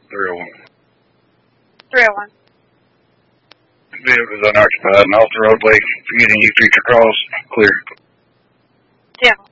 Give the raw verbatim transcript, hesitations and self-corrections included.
three oh one. three oh one. Vehicle is unoccupied and off the roadway. If you get any future calls, clear. Yeah.